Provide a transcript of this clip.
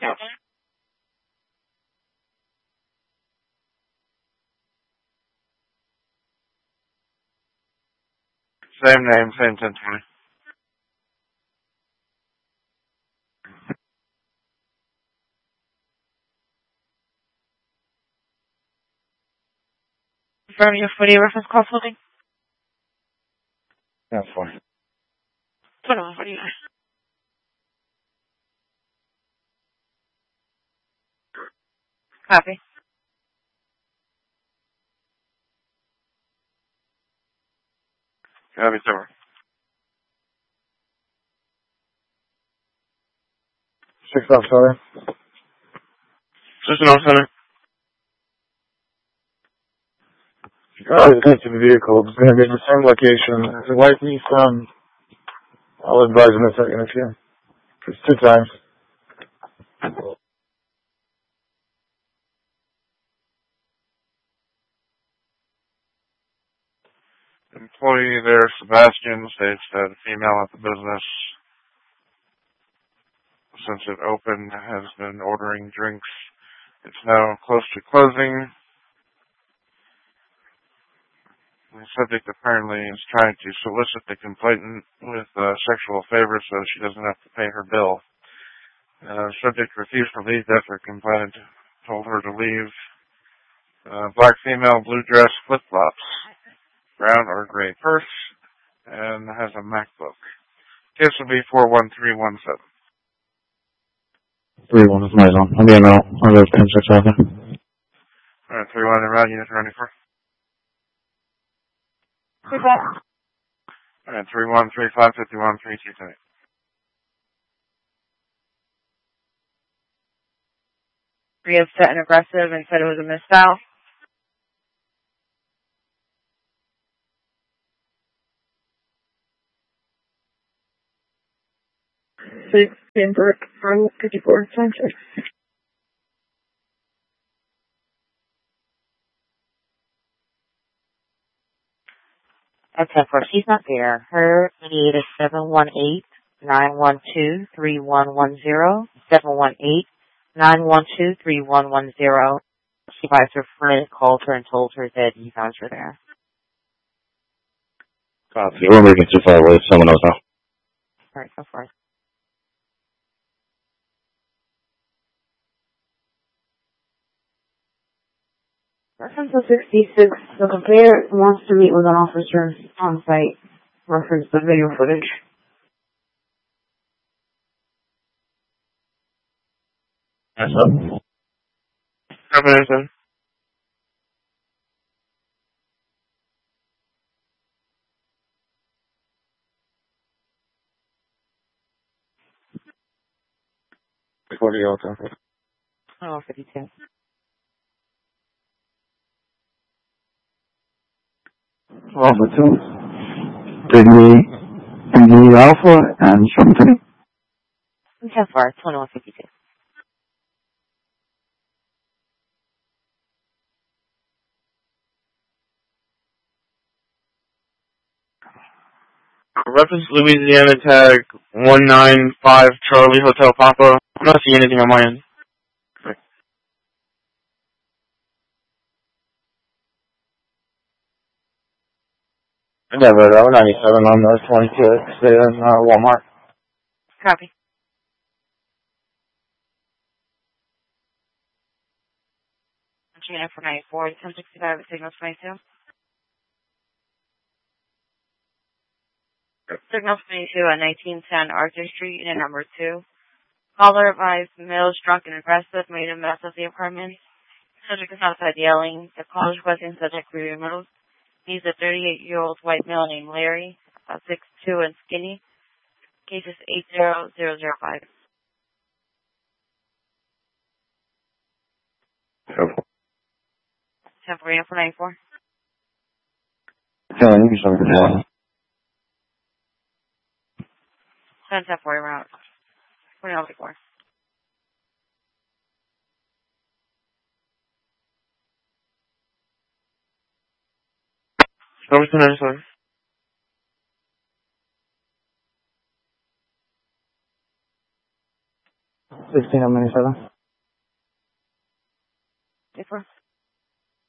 Same name, same 1020. Confirm your 40 reference call holding. Yeah, fine. 2149. Copy. Copy, sir. 6 off, sorry. Just an center. Into the vehicle. It's going to be in the same location. If the white Nissan, I'll advise in a second if you. It's 2 times. Employee there, Sebastian, states that a female at the business, since it opened, has been ordering drinks. It's now close to closing. The subject apparently is trying to solicit the complainant with sexual favors so she doesn't have to pay her bill. Subject refused to leave after complainant told her to leave. Black female, blue dress, flip-flops, brown or gray purse, and has a MacBook. Case will be 41317. 31 is my zone. I'll be in out. I'll go 10-6 over. Alright, 31 around, units ready for. Alright, 3135 51 323. Pretty upset and aggressive and said it was a misstyle. Please convert from 54 cents. Okay, first, she's not there. Her mediator is 718-912-3110. 718-912-3110. She advised her friend called her and told her that you guys were there. Copy. We're moving too far away. Someone else now. Alright, go for it. Reference to 66, the complainant wants to meet with an officer on site. Reference the video footage. That's up. Combination. What are y'all talking about? Oh, 52. Alpha 2. Disney Alpha and something. So far, 2152. Reference Louisiana tag 195 Charlie Hotel Papa. I'm not seeing anything on my end. Yeah, but 97 on those 26 there in Walmart. Copy. Unit for 94, 1065 at Signal 22. Signal 22 at 1910 Arthur Street, unit number 2. Caller advised male is drunk and aggressive, made a mess of the apartment. Subject is outside yelling. The caller is requesting subject be removed. He's a 38-year-old white male named Larry, about 6'2" and skinny. Case is 80005. Temporary for 94. Telling you something. 10-40 route. 2094. What's the next one? 16 of Minnesota. Different.